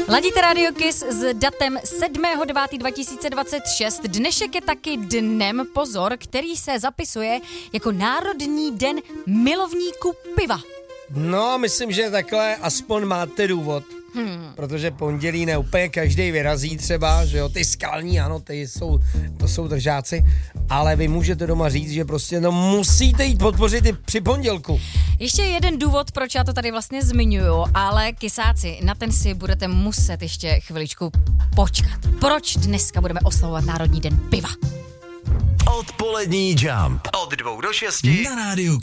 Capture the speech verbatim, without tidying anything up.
Ladíte Radio Kiss s datem sedmého devátého dva tisíce dvacet šest. Dnešek je taky dnem, pozor, který se zapisuje jako Národní den milovníků piva. No, myslím, že takhle aspoň máte důvod. Hmm. Protože pondělí ne úplně každý vyrazí třeba, že jo, ty skalní, ano, ty jsou, to jsou držáci, ale vy můžete doma říct, že prostě no musíte jít podpořit i při pondělku. Ještě jeden důvod, proč já to tady vlastně zmiňuju, ale kysáci, na ten si budete muset ještě chviličku počkat. Proč dneska budeme oslavovat Národní den piva? Odpolední Jump od dvou do šesti na rádiu